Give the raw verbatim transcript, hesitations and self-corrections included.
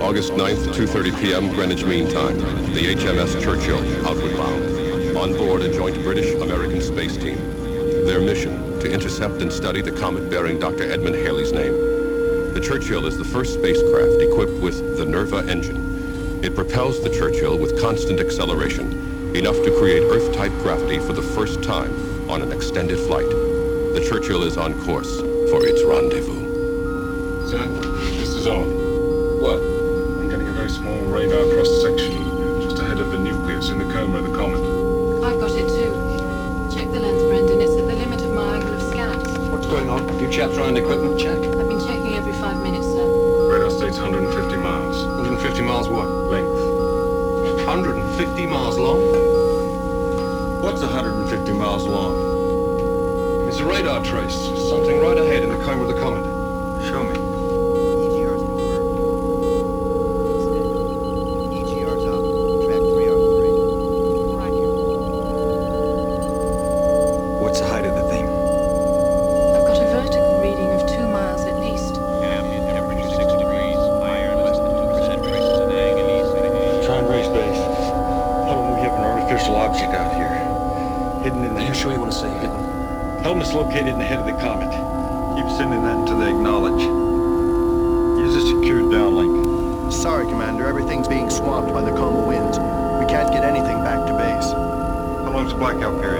August ninth, two thirty p m Greenwich Mean Time. The H M S Churchill, outward bound. On board a joint British-American space team. Their mission, to intercept and study the comet bearing Doctor Edmund Halley's name. The Churchill is the first spacecraft equipped with the Nerva engine. It propels the Churchill with constant acceleration, enough to create Earth-type gravity for the first time on an extended flight. The Churchill is on course for its rendezvous. Sir, this is on. What? I'm getting a very small radar cross-section just ahead of the nucleus in the coma of the comet. I've got it too. Check the lens, Brendan. It's at the limit of my angle of scans. What's going on? You chaps running equipment check? I've been checking every five minutes, sir. Radar states one hundred fifty miles. one hundred fifty miles what? Length. one hundred fifty miles long? What's one hundred fifty miles long? It's a radar trace. Something right ahead in the coma of the comet. Show me. What's the height of the thing? I've got a vertical reading of two miles at least. Ambient temperature six degrees, iron less than two percent traces in manganese. Try and raise base. Tell them we have an artificial object out here. Hidden in the Are you head. sure you want to say hidden? Tell them it's located in the head of the comet. Keep sending that until they acknowledge. Use a secured downlink. Sorry, Commander. Everything's being swamped by the coma winds. We can't get anything back to base. How long's the blackout period?